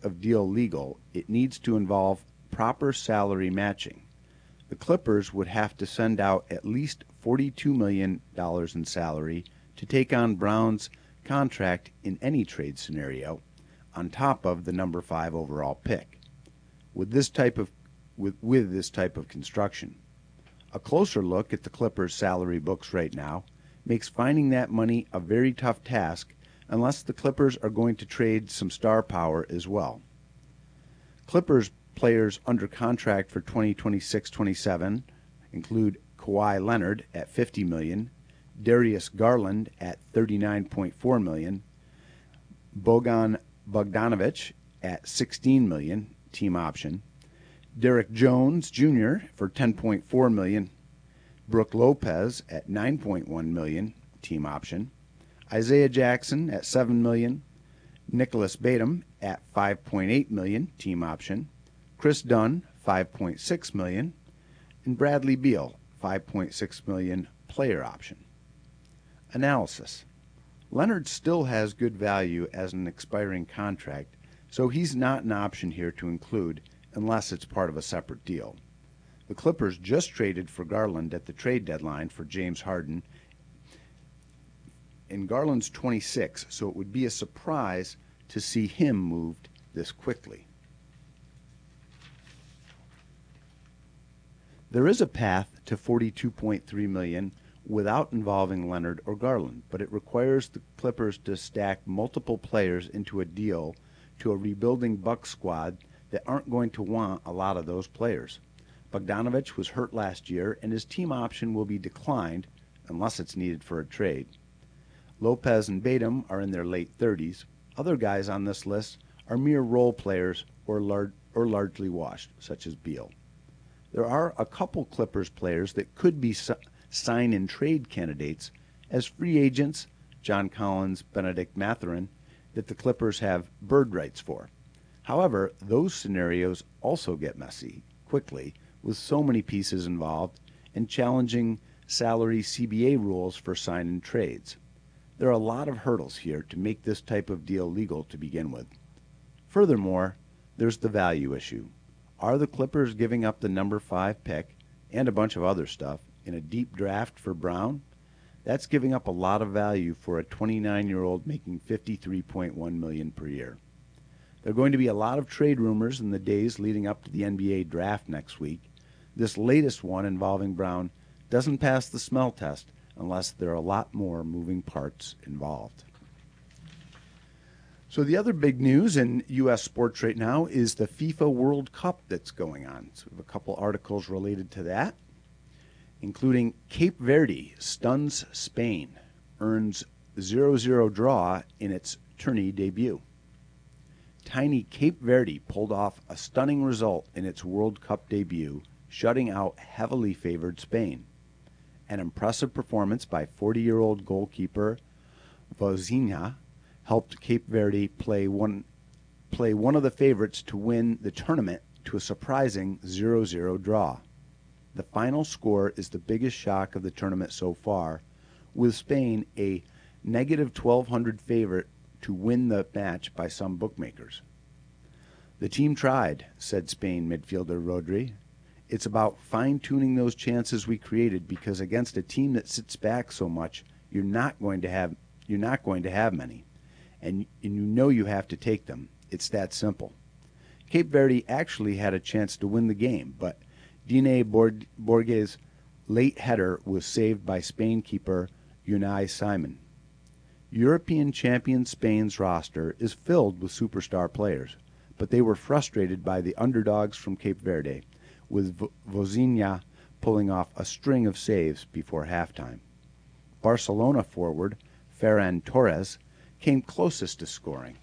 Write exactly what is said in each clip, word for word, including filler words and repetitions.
of deal legal, it needs to involve proper salary matching. The Clippers would have to send out at least forty-two million dollars in salary to take on Brown's contract in any trade scenario, on top of the number five overall pick. With this type of with, with this type of construction, a closer look at the Clippers' salary books right now makes finding that money a very tough task unless the Clippers are going to trade some star power as well. Clippers players under contract for twenty twenty-six twenty-seven include Kawhi Leonard at fifty million dollars, Darius Garland at thirty-nine point four million dollars, Bojan Bogdanovic at sixteen million dollars team option, Derek Jones Junior for ten point four million dollars, Brook Lopez at nine point one million dollars team option, Isaiah Jackson at seven million dollars, Nicholas Batum at five point eight million dollars team option, Chris Dunn five point six million dollars, and Bradley Beal five point six million dollars player option. Analysis. Leonard still has good value as an expiring contract, so he's not an option here to include unless it's part of a separate deal. The Clippers just traded for Garland at the trade deadline for James Harden, and Garland's twenty-six, so it would be a surprise to see him moved this quickly. There is a path to forty-two point three million dollars without involving Leonard or Garland, but it requires the Clippers to stack multiple players into a deal to a rebuilding Bucks squad that aren't going to want a lot of those players. Bogdanovic was hurt last year, and his team option will be declined unless it's needed for a trade. Lopez and Batum are in their late thirties. Other guys on this list are mere role players or, lar- or largely washed, such as Beal. There are a couple Clippers players that could be si- sign-and-trade candidates as free agents, John Collins, Benedict Mathurin, that the Clippers have bird rights for. However, those scenarios also get messy quickly with so many pieces involved and challenging salary C B A rules for sign-and-trades. There are a lot of hurdles here to make this type of deal legal to begin with. Furthermore, there's the value issue. Are the Clippers giving up the number five pick and a bunch of other stuff in a deep draft for Brown? That's giving up a lot of value for a twenty-nine-year-old making fifty-three point one million dollars per year. There are going to be a lot of trade rumors in the days leading up to the N B A draft next week. This latest one involving Brown doesn't pass the smell test unless there are a lot more moving parts involved. So the other big news in U S sports right now is the FIFA World Cup that's going on. So we have a couple articles related to that, including Cape Verde stuns Spain, earns zero zero draw in its tourney debut. Tiny Cape Verde pulled off a stunning result in its World Cup debut, shutting out heavily favored Spain. An impressive performance by forty-year-old goalkeeper Vozinha helped Cape Verde play one, play one of the favorites to win the tournament to a surprising zero zero draw. The final score is the biggest shock of the tournament so far, with Spain a negative twelve hundred favorite to win the match by some bookmakers. The team tried, said Spain midfielder Rodri. It's about fine-tuning those chances we created because against a team that sits back so much, you're not going to have you're not going to have many. And, and you know you have to take them. It's that simple. Cape Verde actually had a chance to win the game, but Dine Borges' late header was saved by Spain keeper Unai Simon. European champion Spain's roster is filled with superstar players, but they were frustrated by the underdogs from Cape Verde, with Vozinha pulling off a string of saves before halftime. Barcelona forward Ferran Torres came closest to scoring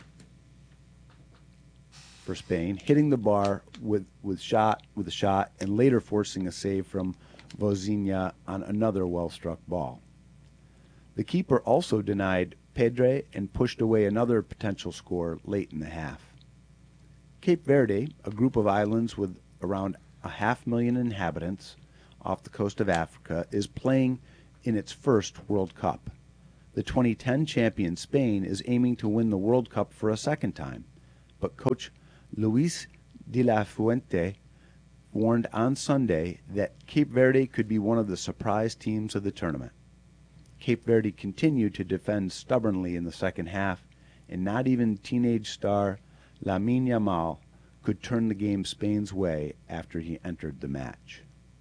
for Spain, hitting the bar with, with shot with a shot and later forcing a save from Vozinha on another well-struck ball. The keeper also denied Pedre and pushed away another potential score late in the half. Cape Verde, a group of islands with around a half million inhabitants off the coast of Africa, is playing in its first World Cup. The twenty ten champion Spain is aiming to win the World Cup for a second time, but Coach Luis de la Fuente warned on Sunday that Cape Verde could be one of the surprise teams of the tournament. Cape Verde continued to defend stubbornly in the second half, and not even teenage star Lamine Yamal could turn the game Spain's way after he entered the match.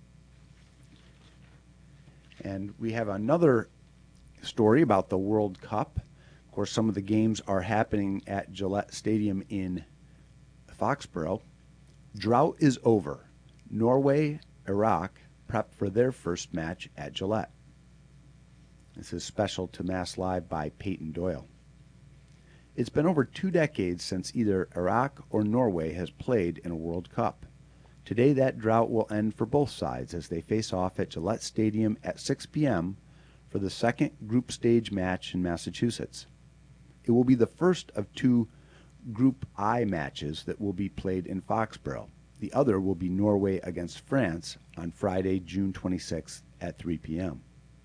And we have another story about the World Cup. Of course, some of the games are happening at Gillette Stadium in Foxborough. Drought is over. Norway, Iraq prep for their first match at Gillette. This is special to Mass Live by Peyton Doyle. It's been over two decades since either Iraq or Norway has played in a World Cup. Today that drought will end for both sides as they face off at Gillette Stadium at six p.m. for the second group stage match in Massachusetts. It will be the first of two Group I matches that will be played in Foxborough. The other will be Norway against France on Friday, June twenty-sixth at three p.m.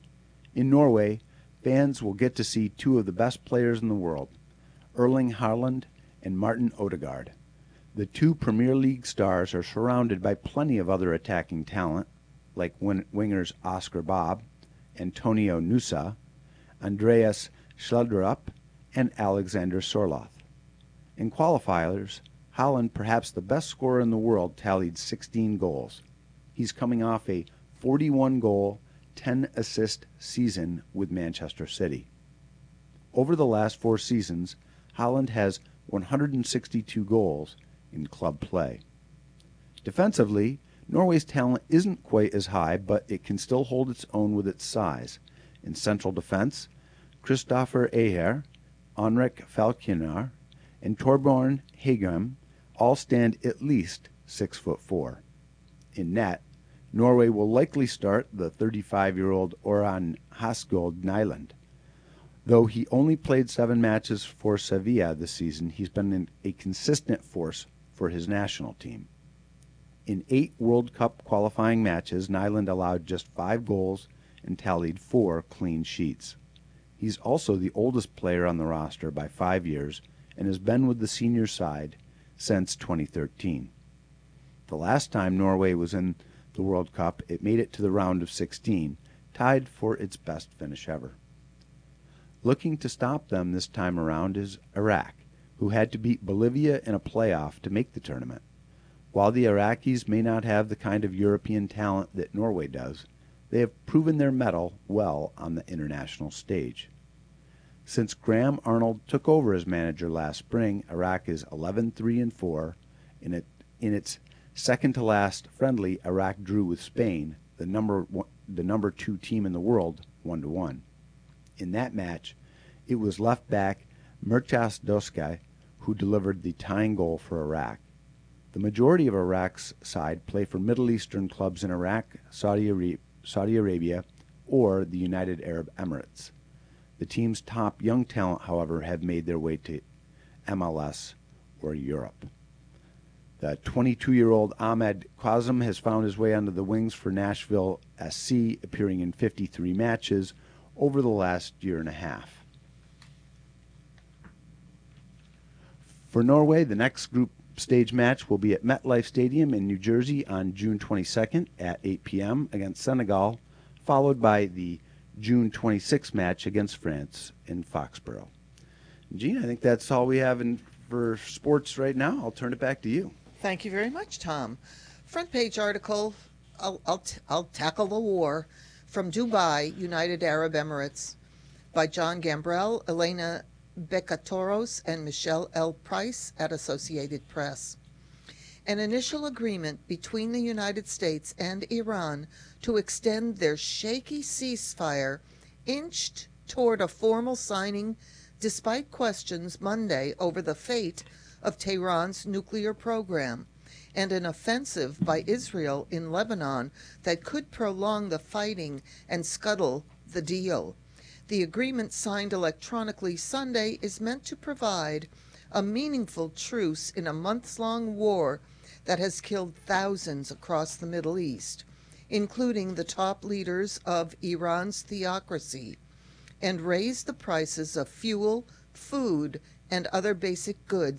In Norway, fans will get to see two of the best players in the world, Erling Haaland and Martin Odegaard. The two Premier League stars are surrounded by plenty of other attacking talent, like win- wingers Oscar Bob, Antonio Nusa, Andreas Schleldrup, and Alexander Sorloth. In qualifiers, Haaland, perhaps the best scorer in the world, tallied sixteen goals. He's coming off a forty-one goal, ten assist season with Manchester City. Over the last four seasons, Haaland has one hundred sixty-two goals in club play. Defensively, Norway's talent isn't quite as high, but it can still hold its own with its size. In central defense, Kristoffer Ajer, Henrik Falkiner, and Torbjorn Hegem all stand at least six foot four. In net, Norway will likely start the thirty-five-year-old Oran Haskold Nyland. Though he only played seven matches for Sevilla this season, he's been a consistent force for his national team. In eight World Cup qualifying matches, Nyland allowed just five goals and tallied four clean sheets. He's also the oldest player on the roster by five years and has been with the senior side since twenty thirteen. The last time Norway was in the World Cup, it made it to the round of sixteen, tied for its best finish ever. Looking to stop them this time around is Iraq, who had to beat Bolivia in a playoff to make the tournament. While the Iraqis may not have the kind of European talent that Norway does, they have proven their mettle well on the international stage. Since Graham Arnold took over as manager last spring, Iraq is eleven three and four. In, it, in its second-to-last friendly, Iraq drew with Spain, the number one, the number two team in the world, one to one. In that match, it was left back Mirtas Doskay who delivered the tying goal for Iraq. The majority of Iraq's side play for Middle Eastern clubs in Iraq, Saudi Arabia, Saudi Arabia, or the United Arab Emirates. The team's top young talent, however, have made their way to M L S or Europe. The twenty-two-year-old Ahmed Qasem has found his way onto the wings for Nashville S C, appearing in fifty-three matches over the last year and a half. For Norway, the next group stage match will be at MetLife Stadium in New Jersey on June twenty-second at eight p.m. against Senegal, followed by the June twenty-sixth match against France in Foxborough. Gene, I think that's all we have in, for sports right now. I'll turn it back to you. Thank you very much, Tom. Front page article, I'll, I'll, t- I'll tackle the war from Dubai, United Arab Emirates, by John Gambrell, Elena Becatoros, and Michelle L. Price at Associated Press. An initial agreement between the United States and Iran to extend their shaky ceasefire inched toward a formal signing despite questions Monday over the fate of Tehran's nuclear program and an offensive by Israel in Lebanon that could prolong the fighting and scuttle the deal. The agreement signed electronically Sunday is meant to provide a meaningful truce in a months-long war that has killed thousands across the Middle East, including the top leaders of Iran's theocracy, and raised the prices of fuel, food, and other basic goods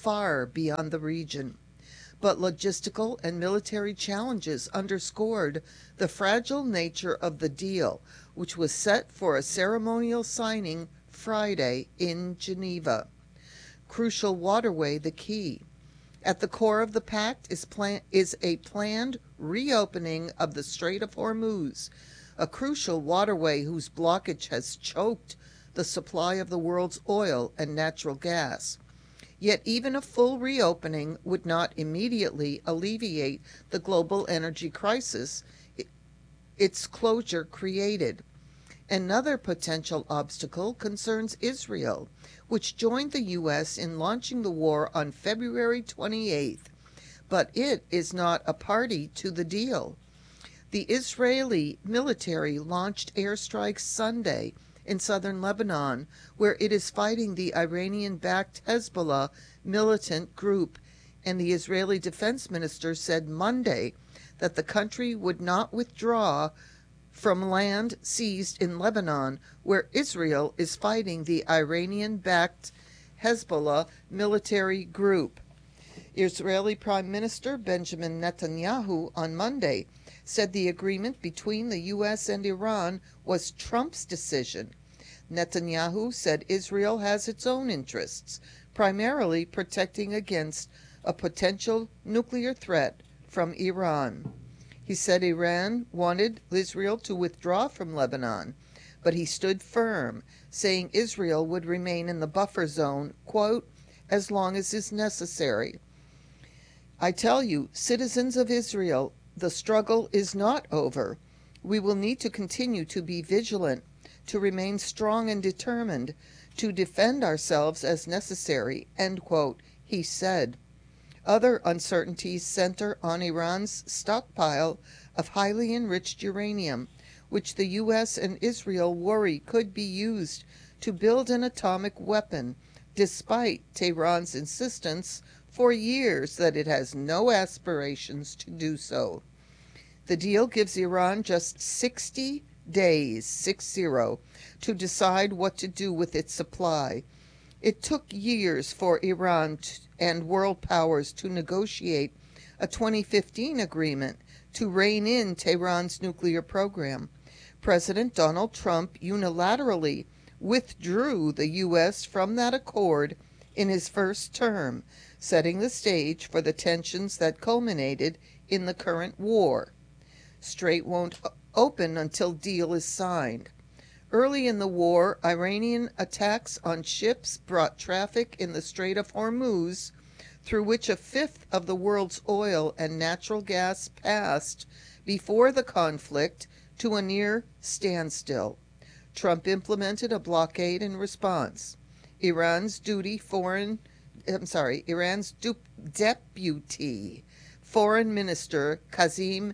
far beyond the region. But logistical and military challenges underscored the fragile nature of the deal, which was set for a ceremonial signing Friday in Geneva. Crucial waterway the key. At the core of the pact is, plan- is a planned reopening of the Strait of Hormuz, a crucial waterway whose blockage has choked the supply of the world's oil and natural gas. Yet even a full reopening would not immediately alleviate the global energy crisis its closure created. Another potential obstacle concerns Israel, which joined the U S in launching the war on February twenty-eighth, but it is not a party to the deal. The Israeli military launched airstrikes Sunday in southern Lebanon, where it is fighting the Iranian-backed Hezbollah militant group, and the Israeli defense minister said Monday that the country would not withdraw from land seized in Lebanon, where Israel is fighting the Iranian-backed Hezbollah military group. Israeli Prime Minister Benjamin Netanyahu on Monday said the agreement between the U S and Iran was Trump's decision. Netanyahu said Israel has its own interests, primarily protecting against a potential nuclear threat from Iran. He said Iran wanted Israel to withdraw from Lebanon, but he stood firm, saying Israel would remain in the buffer zone, quote, as long as is necessary. I tell you, citizens of Israel, the struggle is not over. We will need to continue to be vigilant, to remain strong and determined, to defend ourselves as necessary, end quote, he said. Other uncertainties center on Iran's stockpile of highly enriched uranium, which the U S and Israel worry could be used to build an atomic weapon, despite Tehran's insistence for years that it has no aspirations to do so. The deal gives Iran just sixty days, six zero, to decide what to do with its supply. It took years for Iran to, and world powers to negotiate a twenty fifteen agreement to rein in Tehran's nuclear program. President Donald Trump unilaterally withdrew the U S from that accord in his first term, setting the stage for the tensions that culminated in the current war. Strait won't open until deal is signed. Early in the war, Iranian attacks on ships brought traffic in the Strait of Hormuz, through which a fifth of the world's oil and natural gas passed before the conflict, to a near standstill. Trump implemented a blockade in response. Iran's duty foreign, I'm sorry, Iran's du- deputy foreign minister Kazim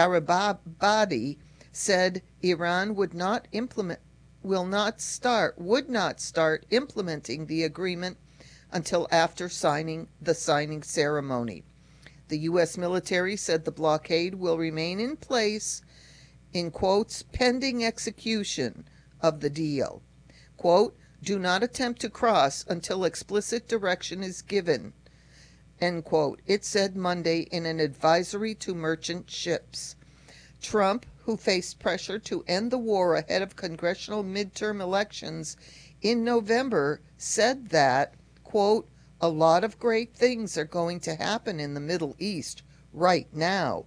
Garibabadi said Iran would not implement, will not start, would not start implementing the agreement until after signing the signing ceremony. The U S military said the blockade will remain in place, in quotes, pending execution of the deal. Quote, do not attempt to cross until explicit direction is given, end quote, it said Monday in an advisory to merchant ships. Trump, who faced pressure to end the war ahead of congressional midterm elections in November, said that, quote, a lot of great things are going to happen in the Middle East right now,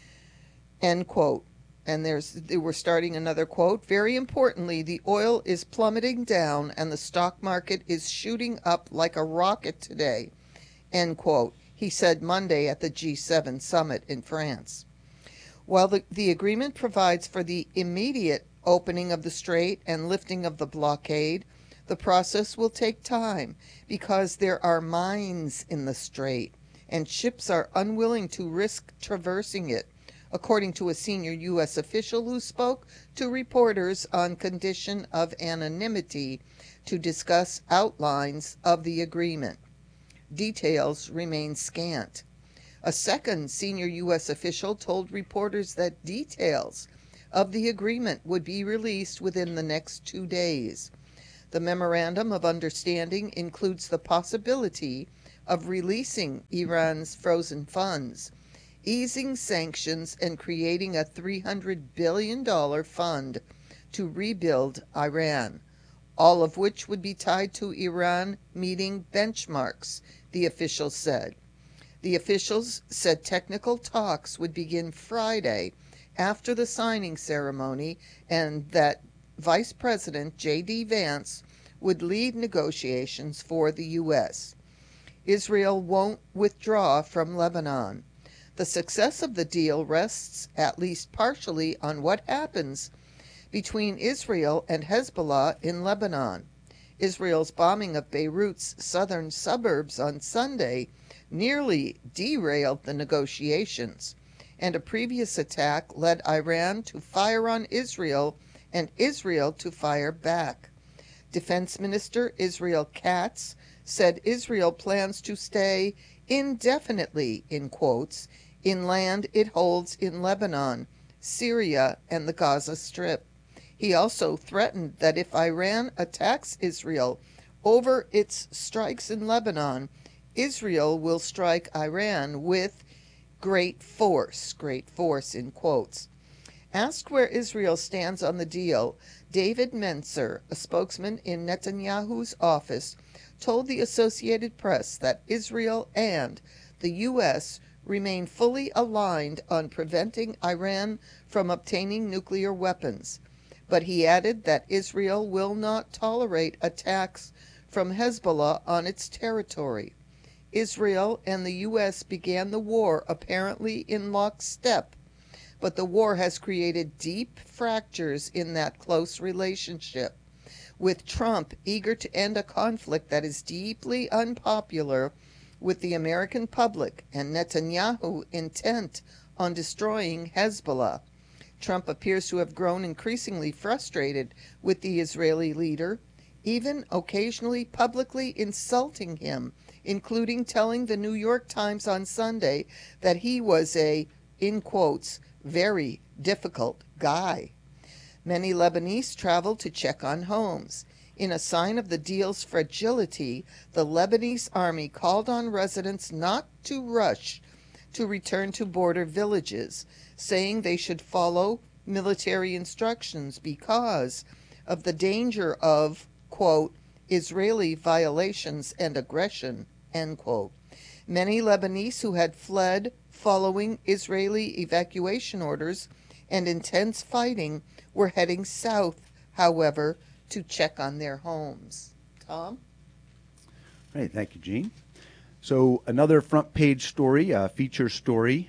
end quote. And there's, we're starting another quote. Very importantly, the oil is plummeting down and the stock market is shooting up like a rocket today, end quote, he said Monday at the G seven summit in France. While the, the agreement provides for the immediate opening of the strait and lifting of the blockade, the process will take time because there are mines in the strait and ships are unwilling to risk traversing it, according to a senior U S official who spoke to reporters on condition of anonymity to discuss outlines of the agreement. Details remain scant. A second senior U S official told reporters that details of the agreement would be released within the next two days. The memorandum of understanding includes the possibility of releasing Iran's frozen funds, easing sanctions, and creating a three hundred billion dollars fund to rebuild Iran, all of which would be tied to Iran meeting benchmarks, the officials said. The officials said technical talks would begin Friday after the signing ceremony, and that Vice President J D Vance would lead negotiations for the U S. Israel won't withdraw from Lebanon. The success of the deal rests, at least partially, on what happens between Israel and Hezbollah in Lebanon. Israel's bombing of Beirut's southern suburbs on Sunday nearly derailed the negotiations, and a previous attack led Iran to fire on Israel and Israel to fire back. Defense Minister Israel Katz said Israel plans to stay indefinitely, in quotes, in land it holds in Lebanon, Syria, and the Gaza Strip. He also threatened that if Iran attacks Israel over its strikes in Lebanon, Israel will strike Iran with great force, great force in quotes. Asked where Israel stands on the deal, David Mencer, a spokesman in Netanyahu's office, told the Associated Press that Israel and the U S remain fully aligned on preventing Iran from obtaining nuclear weapons. But he added that Israel will not tolerate attacks from Hezbollah on its territory. Israel and the U S began the war apparently in lockstep, but the war has created deep fractures in that close relationship, with Trump eager to end a conflict that is deeply unpopular with the American public, and Netanyahu intent on destroying Hezbollah. Trump appears to have grown increasingly frustrated with the Israeli leader, even occasionally publicly insulting him, including telling the New York Times on Sunday that he was a, in quotes, very difficult guy. Many Lebanese traveled to check on homes. In a sign of the deal's fragility, the Lebanese army called on residents not to rush to return to border villages, saying they should follow military instructions because of the danger of, quote, Israeli violations and aggression, end quote. Many Lebanese who had fled following Israeli evacuation orders and intense fighting were heading south, however, to check on their homes. Tom? Right, thank you, Jean. So another front page story, a feature story,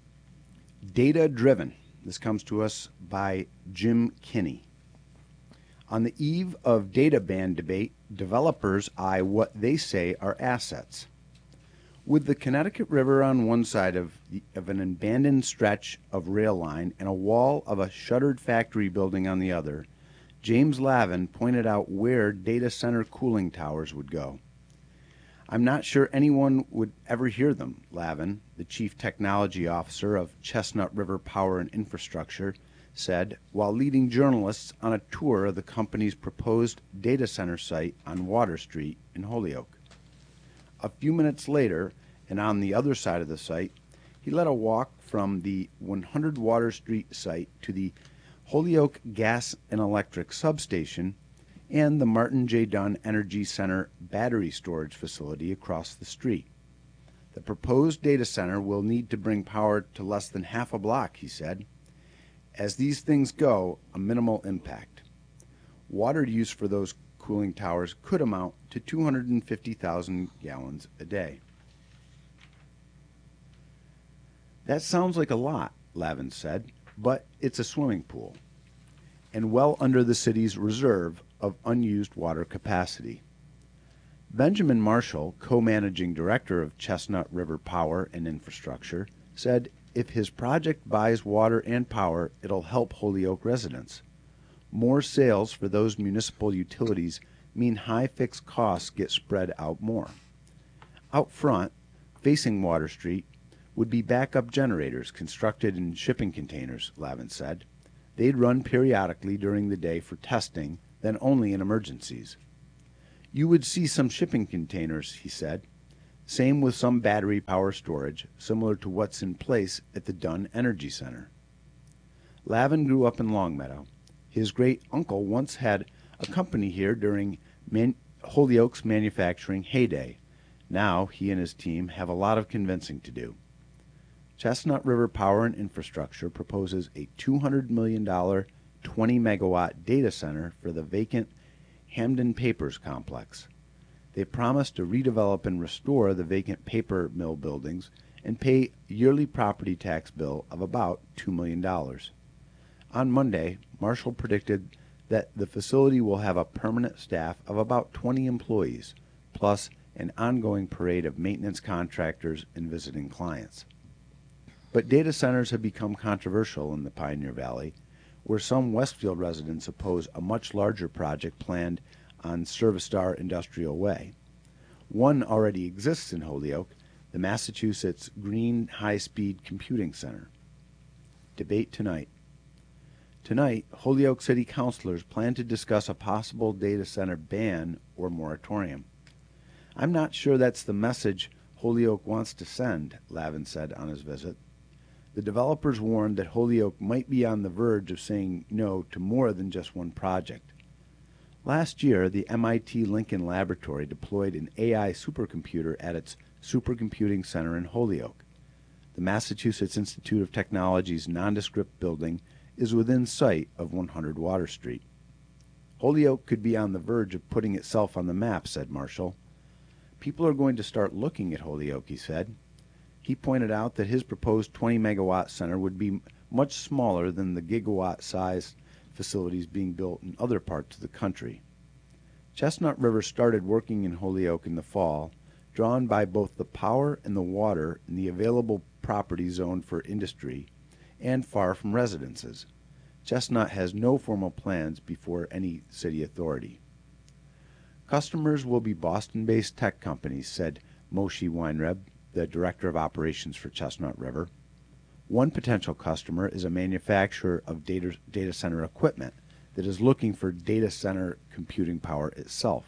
Data Driven. This comes to us by Jim Kinney. On the eve of data ban debate, developers eye what they say are assets. With the Connecticut River on one side of, the, of an abandoned stretch of rail line and a wall of a shuttered factory building on the other, James Lavin pointed out where data center cooling towers would go. I'm not sure anyone would ever hear them, Lavin, the chief technology officer of Chestnut River Power and Infrastructure, said while leading journalists on a tour of the company's proposed data center site on Water Street in Holyoke. A few minutes later, and on the other side of the site, he led a walk from the one hundred Water Street site to the Holyoke Gas and Electric Substation and the Martin J. Dunn Energy Center battery storage facility across the street. The proposed data center will need to bring power to less than half a block, he said. As these things go, a minimal impact. Water use for those cooling towers could amount to two hundred fifty thousand gallons a day. That sounds like a lot, Lavin said, but it's a swimming pool, and well under the city's reserve of unused water capacity. Benjamin Marshall, co-managing director of Chestnut River Power and Infrastructure, said if his project buys water and power, it'll help Holyoke residents. More sales for those municipal utilities mean high fixed costs get spread out more. Out front, facing Water Street, would be backup generators constructed in shipping containers, Lavin said. They'd run periodically during the day for testing, then only in emergencies. You would see some shipping containers, he said. Same with some battery power storage, similar to what's in place at the Dunn Energy Center. Lavin grew up in Longmeadow. His great-uncle once had a company here during Man- Holyoke's manufacturing heyday. Now he and his team have a lot of convincing to do. Chestnut River Power and Infrastructure proposes a two hundred million dollars, twenty megawatt data center for the vacant Hamden Papers complex. They promise to redevelop and restore the vacant paper mill buildings and pay a yearly property tax bill of about two million dollars. On Monday, Marshall predicted that the facility will have a permanent staff of about twenty employees, plus an ongoing parade of maintenance contractors and visiting clients. But data centers have become controversial in the Pioneer Valley, where some Westfield residents oppose a much larger project planned on Service-Star Industrial Way. One already exists in Holyoke, the Massachusetts Green High-Speed Computing Center. Debate tonight. Tonight, Holyoke City Councilors plan to discuss a possible data center ban or moratorium. I'm not sure that's the message Holyoke wants to send, Lavin said on his visit. The developers warned that Holyoke might be on the verge of saying no to more than just one project. Last year, the M I T Lincoln Laboratory deployed an A I supercomputer at its supercomputing center in Holyoke. The Massachusetts Institute of Technology's nondescript building is within sight of one hundred Water Street. Holyoke could be on the verge of putting itself on the map, said Marshall. People are going to start looking at Holyoke, he said. He pointed out that his proposed twenty megawatt center would be much smaller than the gigawatt-sized facilities being built in other parts of the country. Chestnut River started working in Holyoke in the fall, drawn by both the power and the water in the available property zoned for industry and far from residences. Chestnut has no formal plans before any city authority. Customers will be Boston-based tech companies, said Moshe Weinreb, the Director of Operations for Chestnut River. One potential customer is a manufacturer of data, data center equipment that is looking for data center computing power itself.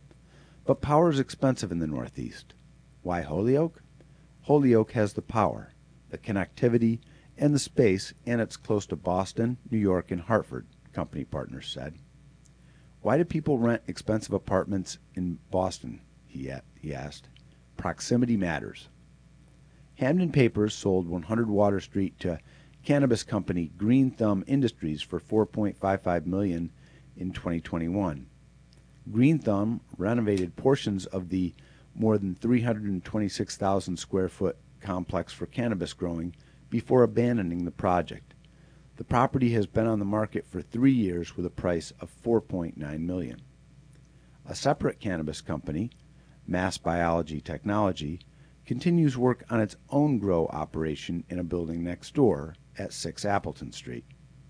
But power is expensive in the Northeast. Why Holyoke? Holyoke has the power, the connectivity, and the space, and it's close to Boston, New York, and Hartford, company partners said. Why do people rent expensive apartments in Boston? He, he asked. Proximity matters. Hamden Papers sold one hundred Water Street to cannabis company Green Thumb Industries for four point five five million dollars in twenty twenty-one. Green Thumb renovated portions of the more than three hundred twenty-six thousand square foot complex for cannabis growing before abandoning the project. The property has been on the market for three years with a price of four point nine million dollars. A separate cannabis company, Mass Biology Technology, continues work on its own grow operation in a building next door at six Appleton Street.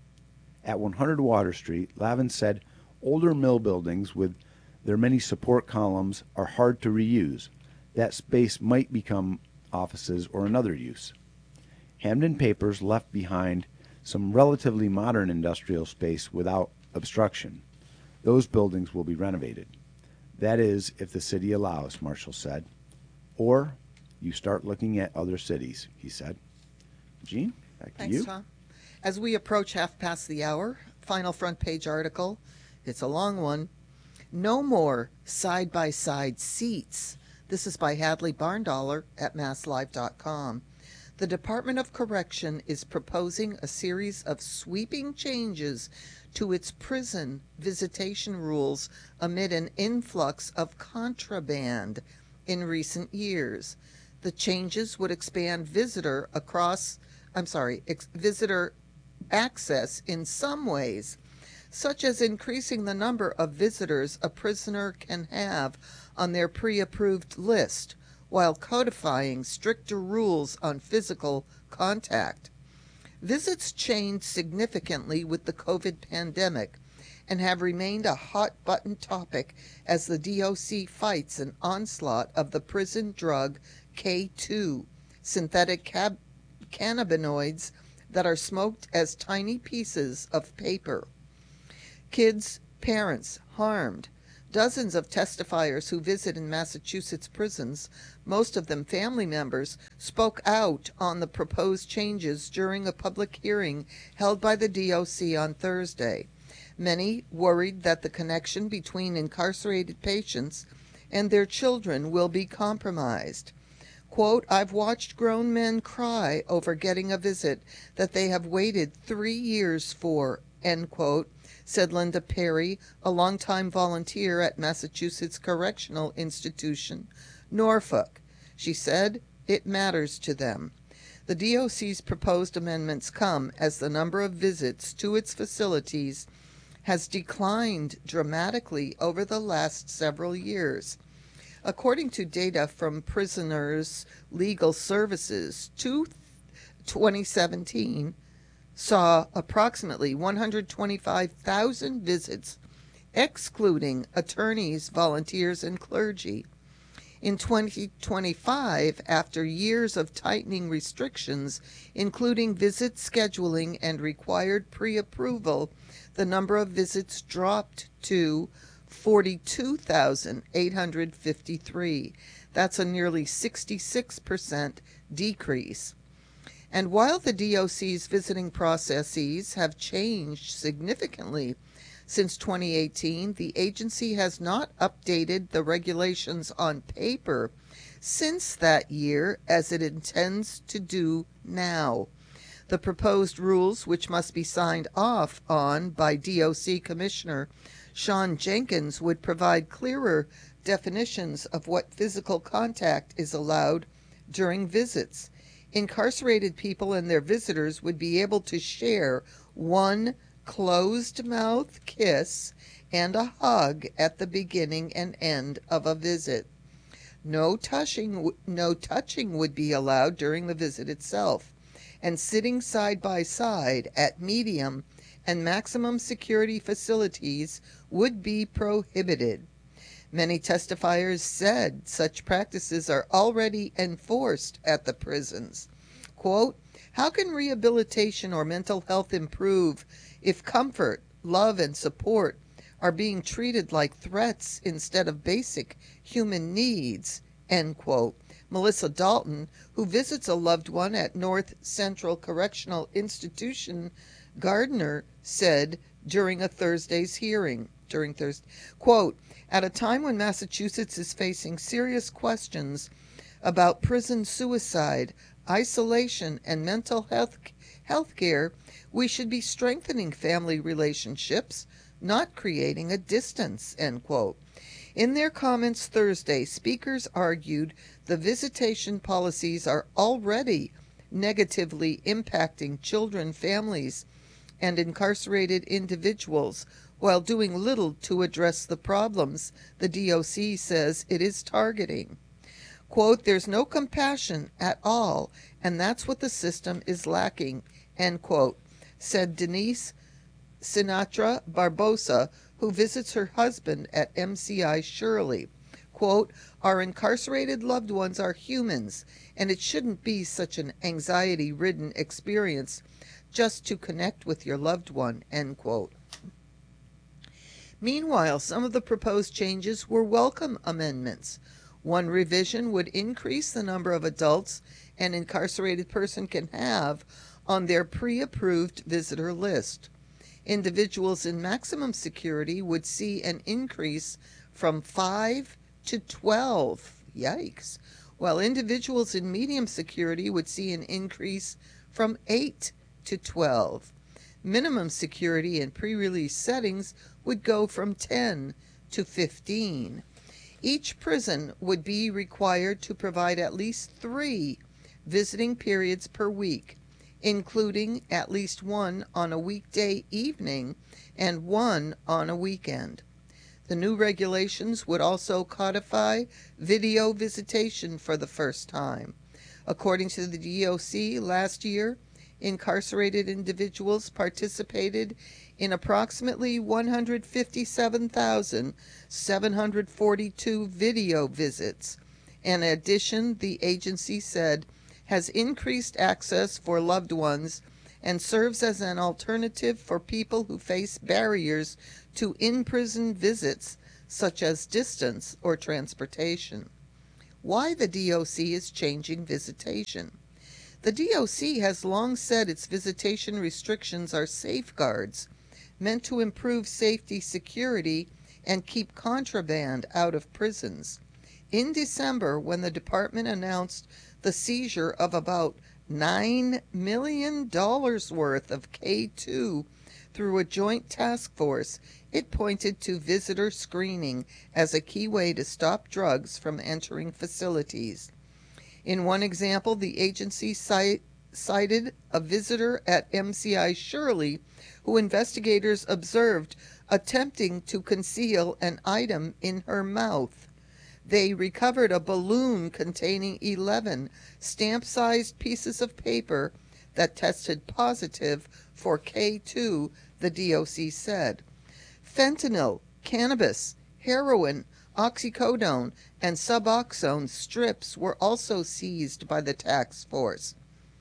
At one hundred Water Street, Lavin said older mill buildings with their many support columns are hard to reuse. That space might become offices or another use. Hamden Papers left behind some relatively modern industrial space without obstruction. Those buildings will be renovated. That is, if the city allows, Marshall said. Or you start looking at other cities, he said. Jean, back Thanks, to you. Tom. As we approach half past the hour, final front page article. It's a long one. No more side-by-side seats. This is by Hadley Barndollar at mass live dot com. The Department of Correction is proposing a series of sweeping changes to its prison visitation rules amid an influx of contraband in recent years. The changes would expand visitor across, I'm sorry, ex- visitor access in some ways, such as increasing the number of visitors a prisoner can have on their pre-approved list, while codifying stricter rules on physical contact. Visits changed significantly with the COVID pandemic and have remained a hot-button topic as the D O C fights an onslaught of the prison drug K two, synthetic cab- cannabinoids that are smoked as tiny pieces of paper. Kids, parents harmed. Dozens of testifiers who visit in Massachusetts prisons, most of them family members, spoke out on the proposed changes during a public hearing held by the D O C on Thursday. Many worried that the connection between incarcerated patients and their children will be compromised. Quote, "I've watched grown men cry over getting a visit that they have waited three years for," end quote, said Linda Perry, a longtime volunteer at Massachusetts Correctional Institution, Norfolk. She said, "It matters to them." The D O C's proposed amendments come as the number of visits to its facilities has declined dramatically over the last several years. According to data from Prisoners' Legal Services, twenty seventeen saw approximately one hundred twenty-five thousand visits, excluding attorneys, volunteers, and clergy. In twenty twenty-five, after years of tightening restrictions, including visit scheduling and required pre-approval, the number of visits dropped to forty-two thousand eight hundred fifty-three. That's a nearly sixty-six percent decrease. And while the D O C's visiting processes have changed significantly since twenty eighteen, the agency has not updated the regulations on paper since that year, as it intends to do now. The proposed rules, which must be signed off on by D O C Commissioner Sean Jenkins, would provide clearer definitions of what physical contact is allowed during visits. Incarcerated people and their visitors would be able to share one closed-mouth kiss and a hug at the beginning and end of a visit. No touching, no touching would be allowed during the visit itself, and sitting side by side at medium and maximum security facilities would be prohibited. Many testifiers said such practices are already enforced at the prisons. Quote, "How can rehabilitation or mental health improve if comfort, love, and support are being treated like threats instead of basic human needs?" End quote. Melissa Dalton, who visits a loved one at North Central Correctional Institution, Gardner, said during a Thursday's hearing, during Thursday, quote, "At a time when Massachusetts is facing serious questions about prison suicide, isolation, and mental health health care, we should be strengthening family relationships, not creating a distance," end quote. In their comments Thursday, speakers argued the visitation policies are already negatively impacting children, families, and incarcerated individuals, while doing little to address the problems the D O C says it is targeting. Quote, "There's no compassion at all, and that's what the system is lacking," end quote, said Denise Sinatra Barbosa, who visits her husband at M C I Shirley. Quote, "Our incarcerated loved ones are humans, and it shouldn't be such an anxiety-ridden experience just to connect with your loved one," end quote. Meanwhile, some of the proposed changes were welcome amendments. One revision would increase the number of adults an incarcerated person can have on their pre-approved visitor list. Individuals in maximum security would see an increase from five to twelve, yikes, while individuals in medium security would see an increase from eight to twelve. Minimum security in pre-release settings would go from ten to fifteen. Each prison would be required to provide at least three visiting periods per week, including at least one on a weekday evening and one on a weekend. The new regulations would also codify video visitation for the first time. According to the D O C, last year, incarcerated individuals participated in approximately one hundred fifty-seven thousand seven hundred forty-two video visits. In addition, the agency said has increased access for loved ones and serves as an alternative for people who face barriers to in-prison visits, such as distance or transportation. Why the D O C is changing visitation. The D O C has long said its visitation restrictions are safeguards meant to improve safety, security, and keep contraband out of prisons. In December, when the department announced the seizure of about nine million dollars worth of K two through a joint task force, it pointed to visitor screening as a key way to stop drugs from entering facilities. In one example, the agency cite, cited a visitor at M C I Shirley who investigators observed attempting to conceal an item in her mouth. They recovered a balloon containing eleven stamp-sized pieces of paper that tested positive for K two, the D O C said. Fentanyl, cannabis, heroin, oxycodone, and Suboxone strips were also seized by the task force.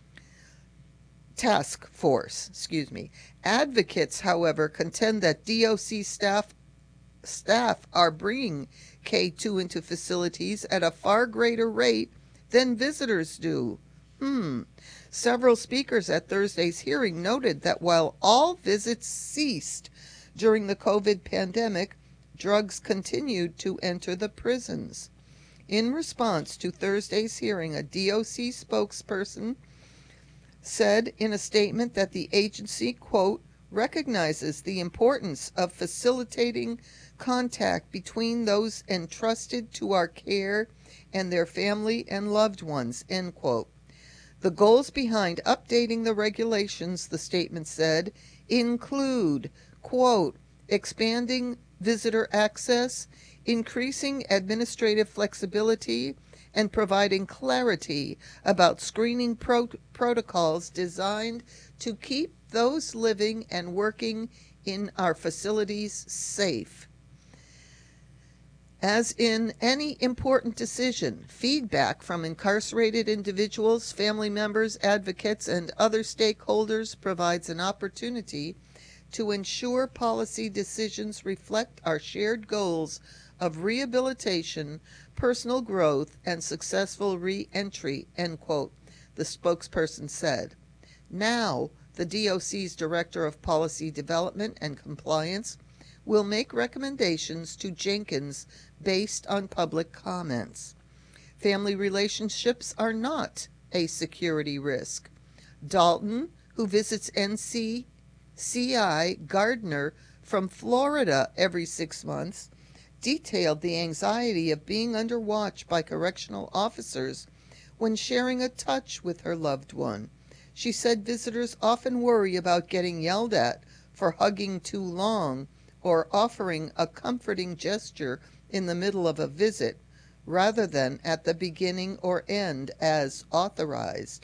Task force, excuse me. Advocates, however, contend that D O C staff staff are bringing K two into facilities at a far greater rate than visitors do. Hmm. Several speakers at Thursday's hearing noted that while all visits ceased during the COVID pandemic, drugs continued to enter the prisons. In response to Thursday's hearing, a D O C spokesperson said in a statement that the agency, quote, recognizes the importance of facilitating contact between those entrusted to our care and their family and loved ones, end quote. The goals behind updating the regulations, the statement said, include, quote, expanding visitor access, increasing administrative flexibility, and providing clarity about screening pro- protocols designed to keep those living and working in our facilities safe. As in any important decision, feedback from incarcerated individuals, family members, advocates, and other stakeholders provides an opportunity to ensure policy decisions reflect our shared goals of rehabilitation, personal growth, and successful re-entry, end quote, the spokesperson said. Now, the D O C's Director of Policy Development and Compliance will make recommendations to Jenkins based on public comments. Family relationships are not a security risk. Dalton, who visits N C C I Gardner from Florida every six months, detailed the anxiety of being under watch by correctional officers when sharing a touch with her loved one. She said visitors often worry about getting yelled at for hugging too long or offering a comforting gesture in the middle of a visit, rather than at the beginning or end as authorized.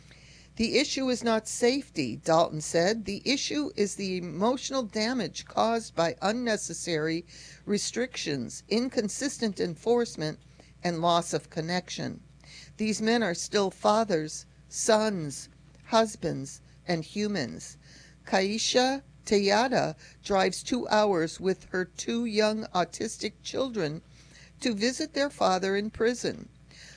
The issue is not safety, Dalton said. The issue is the emotional damage caused by unnecessary restrictions, inconsistent enforcement, and loss of connection. These men are still fathers, sons, husbands, and humans. Kaisha Tejada drives two hours with her two young autistic children to visit their father in prison.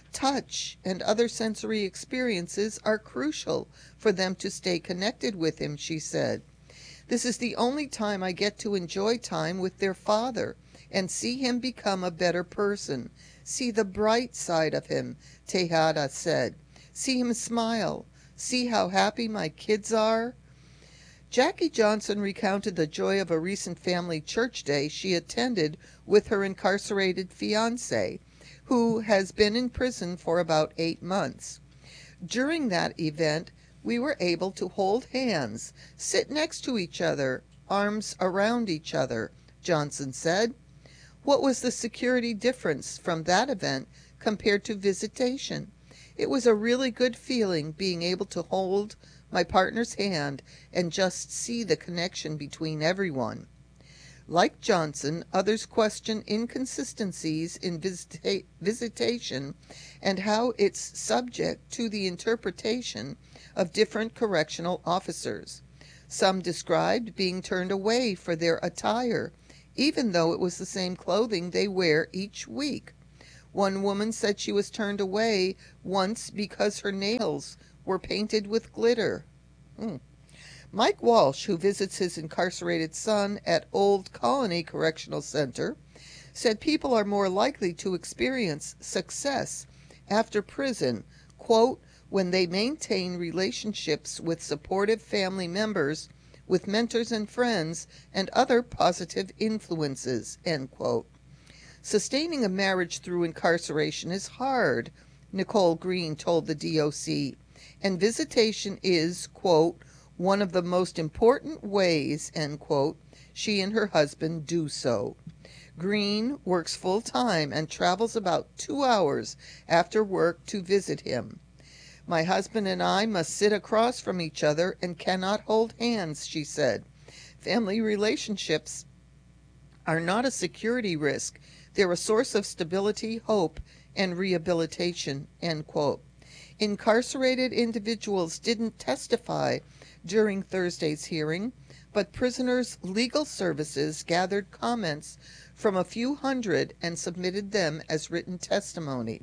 Touch and other sensory experiences are crucial for them to stay connected with him, she said. This is the only time I get to enjoy time with their father and see him become a better person. See the bright side of him, Tejada said. See him smile. See how happy my kids are. Jackie Johnson recounted the joy of a recent family church day she attended with her incarcerated fiancé, who has been in prison for about eight months. During that event, we were able to hold hands, sit next to each other, arms around each other, Johnson said. What was the security difference from that event compared to visitation? It was a really good feeling being able to hold my partner's hand and just see the connection between everyone. Like Johnson, others question inconsistencies in visita- visitation and how it's subject to the interpretation of different correctional officers. Some described being turned away for their attire even though it was the same clothing they wear each week. One woman said she was turned away once because her nails were painted with glitter. Hmm. Mike Walsh, who visits his incarcerated son at Old Colony Correctional Center, said people are more likely to experience success after prison, quote, when they maintain relationships with supportive family members, with mentors and friends, and other positive influences, end quote. Sustaining a marriage through incarceration is hard, Nicole Green told the D O C, and visitation is, quote, one of the most important ways, end quote, she and her husband do so. Green works full-time and travels about two hours after work to visit him. My husband and I must sit across from each other and cannot hold hands, she said. Family relationships are not a security risk. They're a source of stability, hope, and rehabilitation, end quote. Incarcerated individuals didn't testify during Thursday's hearing, but prisoners' legal services gathered comments from a few hundred and submitted them as written testimony.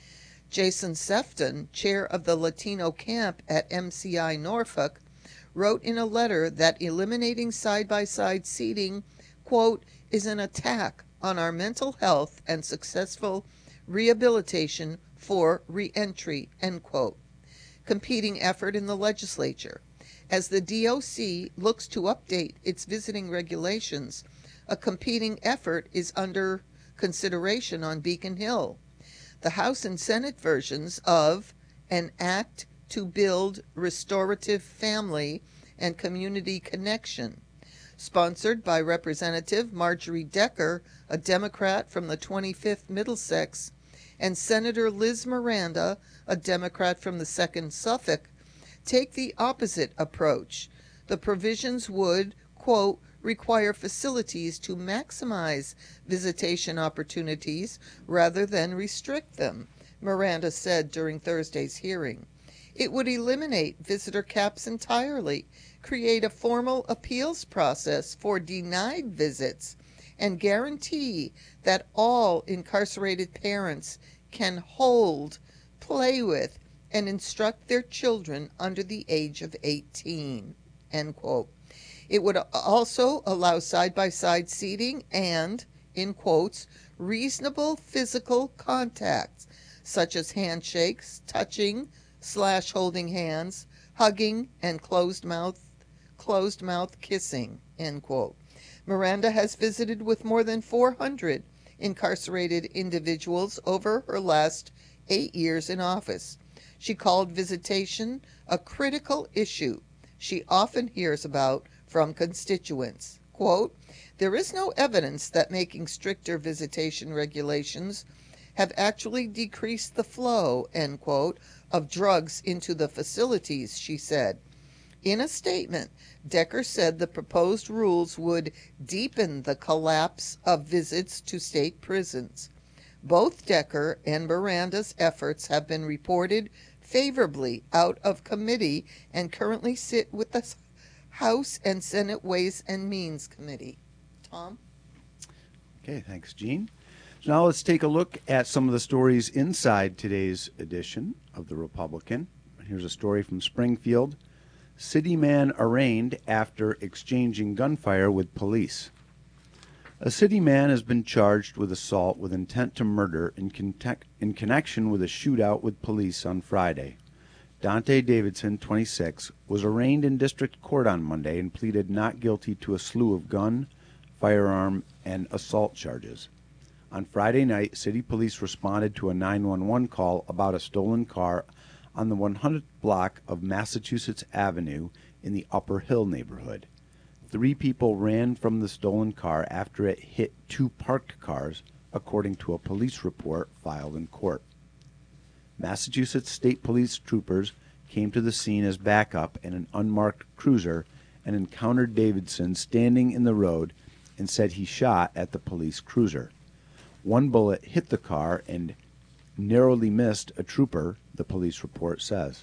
Jason Sefton, chair of the Latino camp at M C I Norfolk, wrote in a letter that eliminating side-by-side seating, quote, is an attack on our mental health and successful rehabilitation for reentry, end quote. Competing effort in the legislature. As the D O C looks to update its visiting regulations, a competing effort is under consideration on Beacon Hill. The House and Senate versions of an Act to Build Restorative Family and Community Connection, sponsored by Representative Marjorie Decker, a Democrat from the twenty-fifth Middlesex, and Senator Liz Miranda, a Democrat from the second Suffolk, take the opposite approach. The provisions would, quote, require facilities to maximize visitation opportunities rather than restrict them, Miranda said during Thursday's hearing. It would eliminate visitor caps entirely, create a formal appeals process for denied visits, and guarantee that all incarcerated parents can hold, play with, and instruct their children under the age of eighteen, end quote. It would also allow side-by-side seating and, in quotes, reasonable physical contacts, such as handshakes, touching slash holding hands, hugging, and closed-mouth closed-mouth kissing, end quote. Miranda has visited with more than four hundred incarcerated individuals over her last eight years in office. She called visitation a critical issue she often hears about from constituents. Quote, there is no evidence that making stricter visitation regulations have actually decreased the flow, end quote, of drugs into the facilities, she said. In a statement, Decker said the proposed rules would deepen the collapse of visits to state prisons. Both Decker and Miranda's efforts have been reported favorably out of committee and currently sit with the House and Senate Ways and Means Committee. Tom? Okay, thanks, Jean. So now let's take a look at some of the stories inside today's edition of The Republican. Here's a story from Springfield. City man arraigned after exchanging gunfire with police. A city man has been charged with assault with intent to murder in, con- in connection with a shootout with police on Friday. Dante Davidson, twenty-six, was arraigned in district court on Monday and pleaded not guilty to a slew of gun, firearm, and assault charges. On Friday night, city police responded to a nine one one call about a stolen car on the one hundredth block of Massachusetts Avenue in the Upper Hill neighborhood. Three people ran from the stolen car after it hit two parked cars, according to a police report filed in court. Massachusetts State Police troopers came to the scene as backup in an unmarked cruiser and encountered Davidson standing in the road and said he shot at the police cruiser. One bullet hit the car and narrowly missed a trooper, the police report says.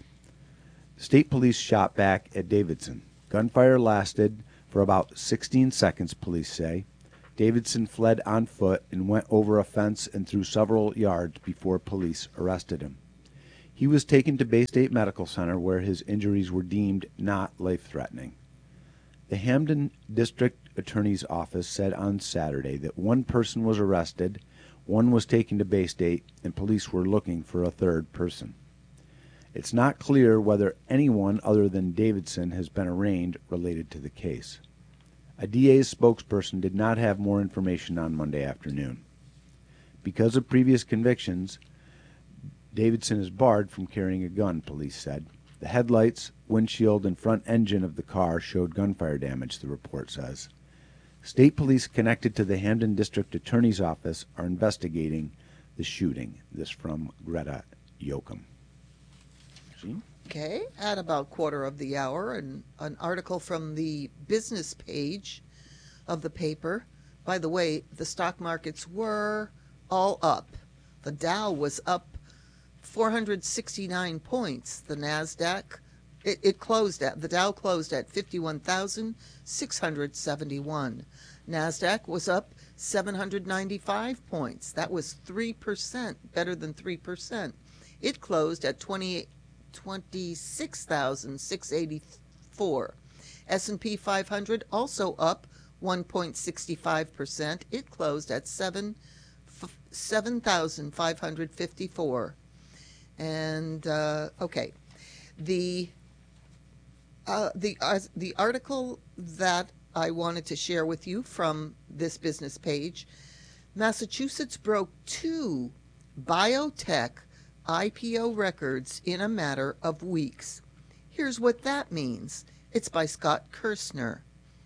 State police shot back at Davidson. Gunfire lasted for about sixteen seconds, police say. Davidson fled on foot and went over a fence and through several yards before police arrested him. He was taken to Bay State Medical Center where his injuries were deemed not life-threatening. The Hamden District Attorney's Office said on Saturday that one person was arrested, one was taken to Bay State, and police were looking for a third person. It's not clear whether anyone other than Davidson has been arraigned related to the case. A D A's spokesperson did not have more information on Monday afternoon. Because of previous convictions, Davidson is barred from carrying a gun, police said. The headlights, windshield, and front engine of the car showed gunfire damage, the report says. State police connected to the Hamden District Attorney's Office are investigating the shooting. This from Greta Yoakum. See? Okay, at about quarter of the hour, and an article from the business page of the paper. By the way, the stock markets were all up. The Dow was up four hundred sixty-nine points. The NASDAQ, it, it closed at, the Dow closed at fifty-one thousand six hundred seventy-one. NASDAQ was up seven hundred ninety-five points. That was three percent, better than three percent. It closed at twenty-six thousand six hundred eighty-four. S and P five hundred also up one point six five percent. It closed at seven thousand five hundred fifty-four. And uh, okay, the uh, the uh, the article that I wanted to share with you from this business page: Massachusetts broke two biotech I P O records in a matter of weeks. Here's what that means. It's by Scott Kirshner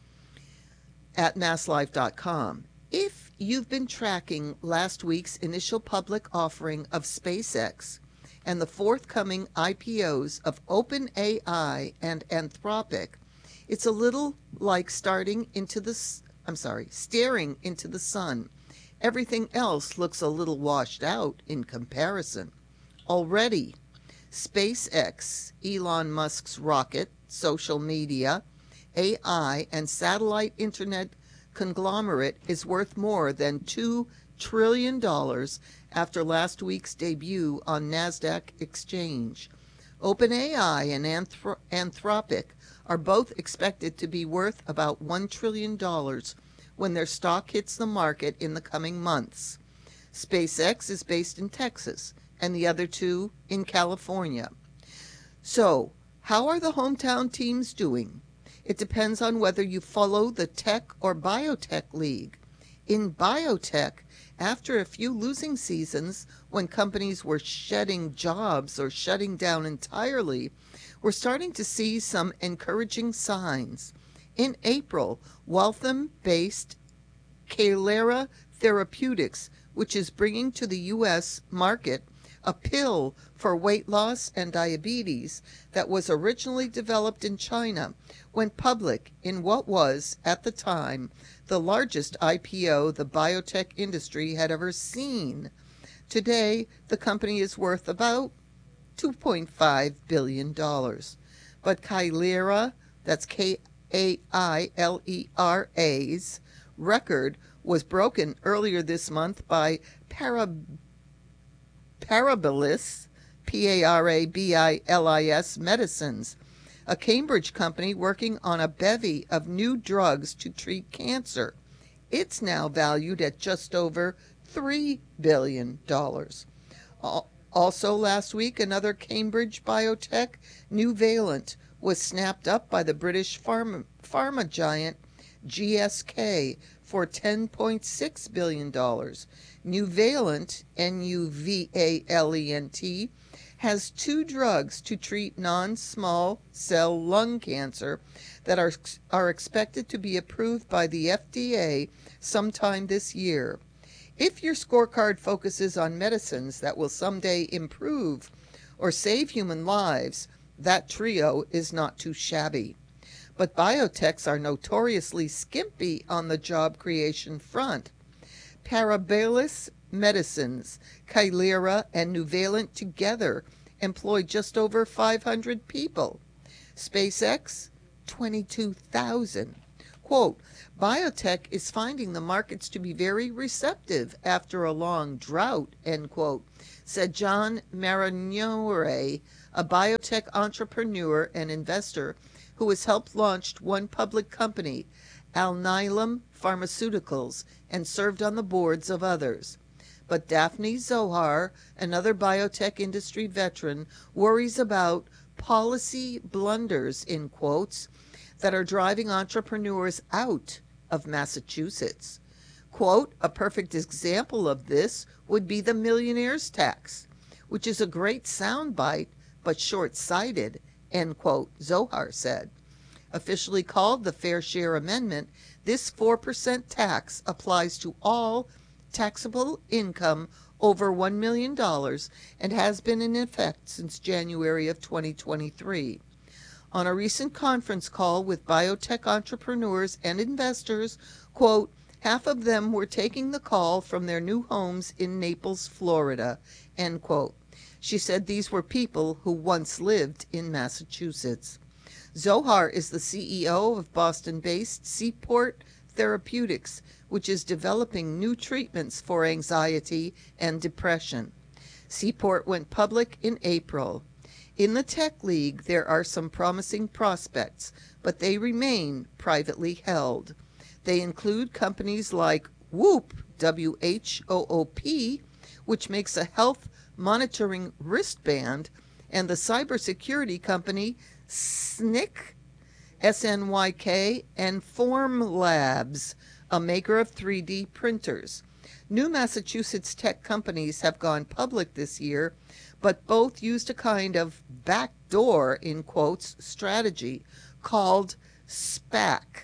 at mass life dot com. If you've been tracking last week's initial public offering of SpaceX and the forthcoming I P Os of OpenAI and Anthropic, it's a little like starting into the, I'm sorry, staring into the sun. Everything else looks a little washed out in comparison. Already, SpaceX, Elon Musk's rocket, social media, A I, and satellite internet conglomerate is worth more than two trillion dollars after last week's debut on NASDAQ exchange. OpenAI and Anthro- Anthropic are both expected to be worth about one trillion dollars when their stock hits the market in the coming months. SpaceX is based in Texas, and the other two in California. So, how are the hometown teams doing? It depends on whether you follow the tech or biotech league. In biotech, after a few losing seasons when companies were shedding jobs or shutting down entirely, we're starting to see some encouraging signs. In April, Waltham-based Kailera Therapeutics, which is bringing to the U S market a pill for weight loss and diabetes that was originally developed in China, went public in what was, at the time, the largest I P O the biotech industry had ever seen. Today, the company is worth about two point five billion dollars. But Kailera, that's K A I L E R A's, record was broken earlier this month by Parab- Parabilis, P A R A B I L I S Medicines, a Cambridge company working on a bevy of new drugs to treat cancer. It's now valued at just over three billion dollars. Also last week, another Cambridge biotech, Nuvalent, was snapped up by the British pharma, pharma giant G S K for ten point six billion dollars. Nuvalent, N U V A L E N T, has two drugs to treat non-small cell lung cancer that are, are expected to be approved by the F D A sometime this year. If your scorecard focuses on medicines that will someday improve or save human lives, that trio is not too shabby. But biotechs are notoriously skimpy on the job creation front. Parabilis Medicines, Kailera, and Nuvalent together employ just over five hundred people. SpaceX, twenty-two thousand. Quote, biotech is finding the markets to be very receptive after a long drought, end quote, said John Maragnore, a biotech entrepreneur and investor who has helped launch one public company, Alnylam Pharmaceuticals, and served on the boards of others. But Daphne Zohar, another biotech industry veteran, worries about policy blunders, in quotes, that are driving entrepreneurs out of Massachusetts. Quote, a perfect example of this would be the millionaire's tax, which is a great soundbite but short-sighted, end quote, Zohar said. Officially called the Fair Share Amendment, this four percent tax applies to all taxable income over one million dollars and has been in effect since January of twenty twenty-three. On a recent conference call with biotech entrepreneurs and investors, quote, half of them were taking the call from their new homes in Naples, Florida, end quote. She said these were people who once lived in Massachusetts. Zohar is the C E O of Boston-based Seaport Therapeutics, which is developing new treatments for anxiety and depression. Seaport went public in April. In the tech league, there are some promising prospects, but they remain privately held. They include companies like Whoop, W H O O P, which makes a health monitoring wristband, and the cybersecurity company Snyk, S N Y K, and Formlabs, a maker of three D printers. New Massachusetts tech companies have gone public this year, but both used a kind of backdoor, in quotes, strategy called SPAC,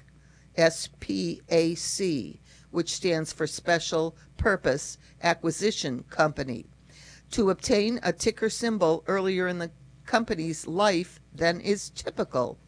S P A C, which stands for Special Purpose Acquisition Company, to obtain a ticker symbol earlier in the company's life than is typical.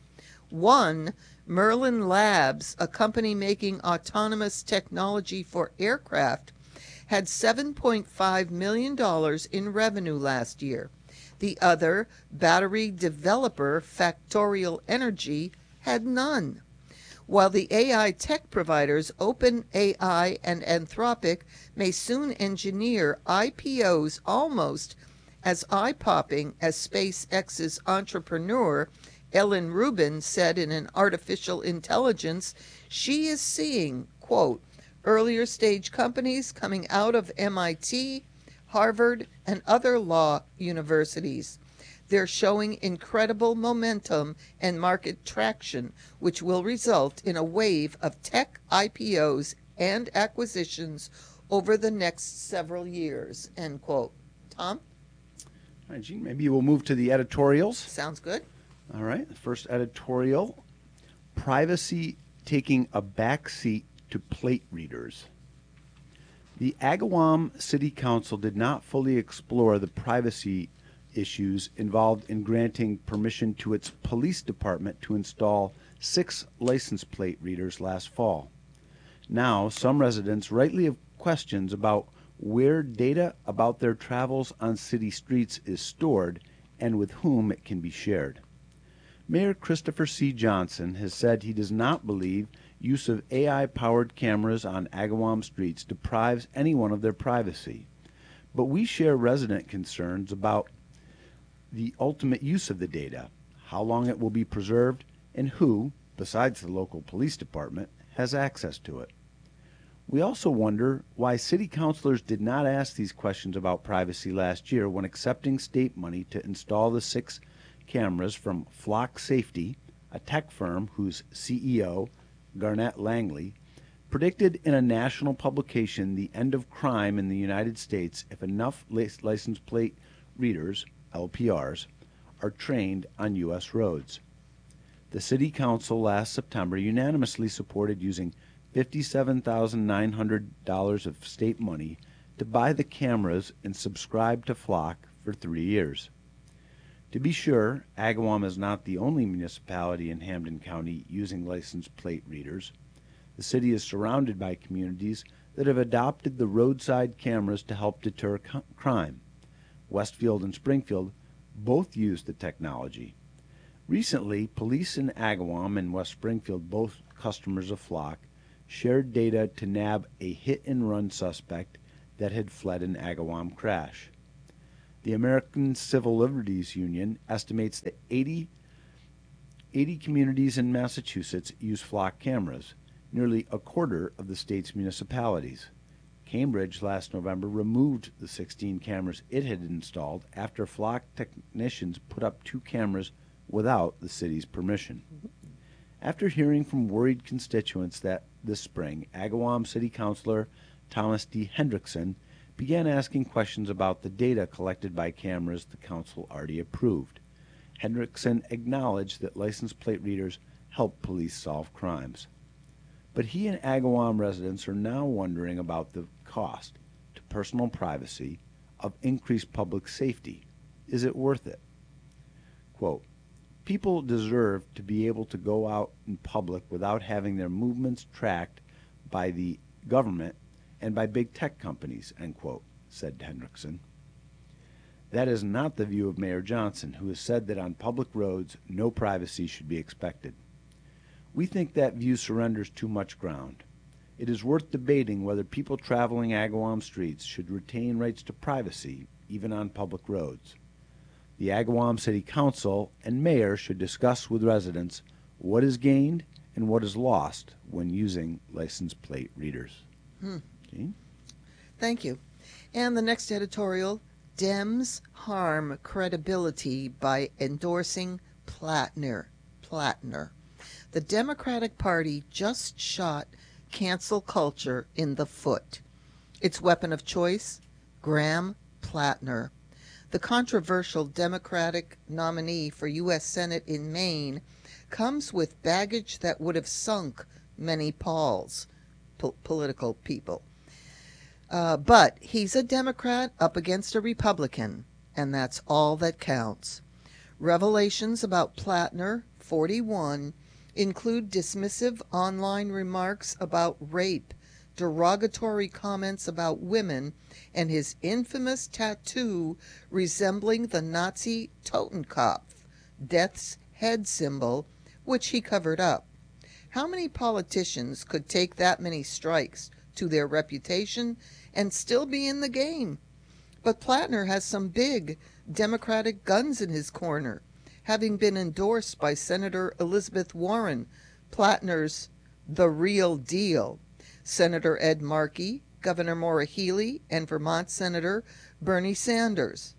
One, Merlin Labs, a company making autonomous technology for aircraft, had seven point five million dollars in revenue last year. The other, battery developer Factorial Energy, had none. While the A I tech providers OpenAI and Anthropic may soon engineer I P Os almost as eye-popping as SpaceX's entrepreneur Ellen Rubin said in an artificial intelligence, she is seeing, quote, earlier stage companies coming out of M I T, Harvard, and other law universities. They're showing incredible momentum and market traction, which will result in a wave of tech I P Os and acquisitions over the next several years, end quote. Tom? All right, Gene, maybe we'll move to the editorials. Sounds good. All right, the first editorial, privacy taking a backseat to plate readers. The Agawam City Council did not fully explore the privacy issues involved in granting permission to its police department to install six license plate readers last fall. Now, some residents rightly have questions about where data about their travels on city streets is stored and with whom it can be shared. Mayor Christopher C. Johnson has said he does not believe use of A I-powered cameras on Agawam streets deprives anyone of their privacy. But we share resident concerns about the ultimate use of the data, how long it will be preserved, and who, besides the local police department, has access to it. We also wonder why city councilors did not ask these questions about privacy last year when accepting state money to install the six cameras from Flock Safety, a tech firm whose C E O, Garnett Langley, predicted in a national publication the end of crime in the United States if enough license plate readers, L P Rs, are trained on U S roads. The City Council last September unanimously supported using fifty-seven thousand nine hundred dollars of state money to buy the cameras and subscribe to Flock for three years. To be sure, Agawam is not the only municipality in Hampden County using license plate readers. The city is surrounded by communities that have adopted the roadside cameras to help deter co- crime. Westfield and Springfield both use the technology. Recently, police in Agawam and West Springfield, both customers of Flock, shared data to nab a hit-and-run suspect that had fled an Agawam crash. The American Civil Liberties Union estimates that eighty, eighty communities in Massachusetts use Flock cameras, nearly a quarter of the state's municipalities. Cambridge last November removed the sixteen cameras it had installed after Flock technicians put up two cameras without the city's permission. After hearing from worried constituents that this spring, Agawam City Councilor Thomas D. Hendrickson began asking questions about the data collected by cameras the council already approved. Hendrickson acknowledged that license plate readers help police solve crimes. But he and Agawam residents are now wondering about the cost to personal privacy of increased public safety. Is it worth it? Quote, people deserve to be able to go out in public without having their movements tracked by the government and by big tech companies, end quote, said Hendrickson. That is not the view of Mayor Johnson, who has said that on public roads, no privacy should be expected. We think that view surrenders too much ground. It is worth debating whether people traveling Agawam streets should retain rights to privacy, even on public roads. The Agawam City Council and Mayor should discuss with residents what is gained and what is lost when using license plate readers. Hmm. Jean? Thank you. And the next editorial, Dems harm credibility by endorsing Platner. Platner. The Democratic Party just shot cancel culture in the foot. Its weapon of choice, Graham Platner. The controversial Democratic nominee for U S Senate in Maine comes with baggage that would have sunk many Pauls, po- political people. Uh, but he's a Democrat up against a Republican, and that's all that counts. Revelations about Platner, forty-one, include dismissive online remarks about rape, derogatory comments about women, and his infamous tattoo resembling the Nazi Totenkopf, death's head symbol, which he covered up. How many politicians could take that many strikes to their reputation and still be in the game? But Platner has some big Democratic guns in his corner, having been endorsed by Senator Elizabeth Warren, Platner's the real deal, Senator Ed Markey, Governor Maura Healey, and Vermont Senator Bernie Sanders.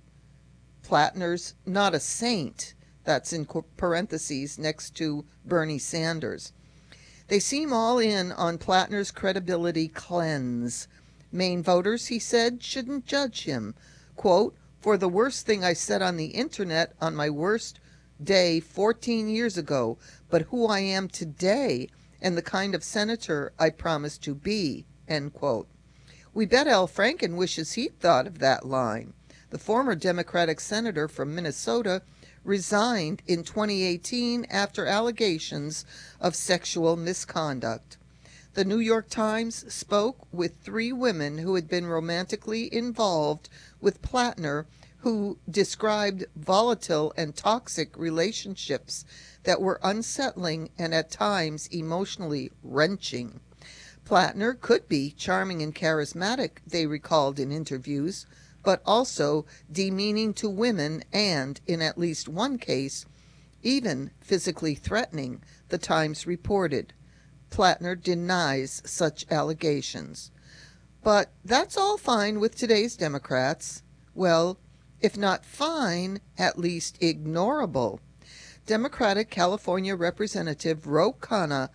Platner's not a saint, that's in parentheses next to Bernie Sanders. They seem all in on Platner's credibility cleanse. Maine voters, he said, shouldn't judge him. Quote, for the worst thing I said on the internet on my worst day fourteen years ago, but who I am today and the kind of senator I promised to be, end quote. We bet Al Franken wishes he'd thought of that line. The former Democratic senator from Minnesota resigned in twenty eighteen after allegations of sexual misconduct. The New York Times spoke with three women who had been romantically involved with Platner, who described volatile and toxic relationships that were unsettling and at times emotionally wrenching. Platner could be charming and charismatic, they recalled in interviews, but also demeaning to women and, in at least one case, even physically threatening, the Times reported. Platner denies such allegations. But that's all fine with today's Democrats. Well, if not fine, at least ignorable. Democratic California Representative Ro Khanna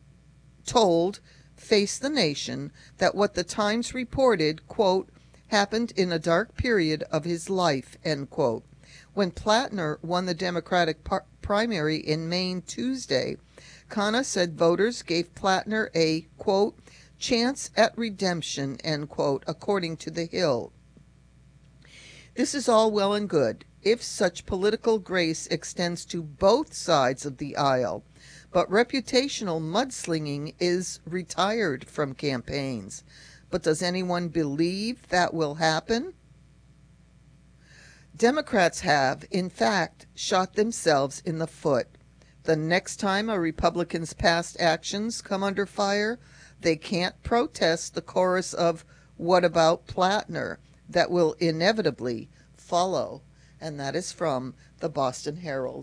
told Face the Nation that what the Times reported, quote, happened in a dark period of his life, end quote. When Platner won the Democratic par- primary in Maine Tuesday, Khanna said voters gave Platner a, quote, chance at redemption, end quote, according to The Hill. This is all well and good if such political grace extends to both sides of the aisle, but reputational mudslinging is retired from campaigns. But does anyone believe that will happen? Democrats have, in fact, shot themselves in the foot. The next time a Republican's past actions come under fire, they can't protest the chorus of "What about Plattner?" that will inevitably follow. And that is from the Boston Herald.